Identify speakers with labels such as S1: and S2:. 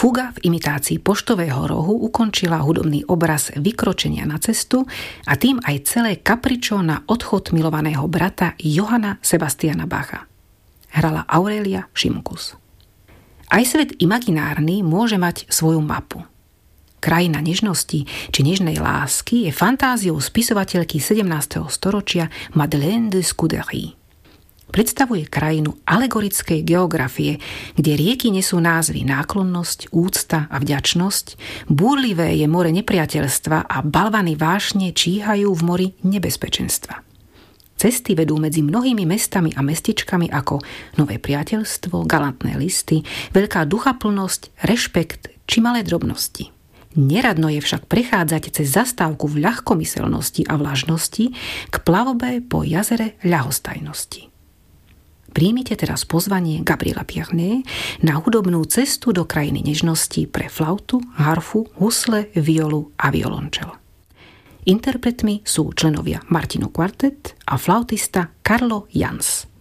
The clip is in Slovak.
S1: Fuga v imitácii poštového rohu ukončila hudobný obraz vykročenia na cestu a tým aj celé kapričo na odchod milovaného brata Johanna Sebastiana Bacha. Hrala Aurelia Šimkus. Aj svet imaginárny môže mať svoju mapu. Krajina nežnosti či nežnej lásky je fantáziou spisovateľky 17. storočia Madeleine de Scudéry. Predstavuje krajinu alegorickej geografie, kde rieky nesú názvy náklonnosť, úcta a vďačnosť, búrlivé je more nepriateľstva a balvany vášne číhajú v mori nebezpečenstva. Cesty vedú medzi mnohými mestami a mestičkami ako nové priateľstvo, galantné listy, veľká duchaplnosť, rešpekt či malé drobnosti. Neradno je však prechádzať cez zastávku v ľahkomyselnosti a vlažnosti k plavbe po jazere ľahostajnosti. Príjmite teraz pozvanie Gabriela Pierné na hudobnú cestu do krajiny nežnosti pre flautu, harfu, husle, violu a violončelo. Interpretmi sú členovia Martino Quartet a flautista Carlo Jans.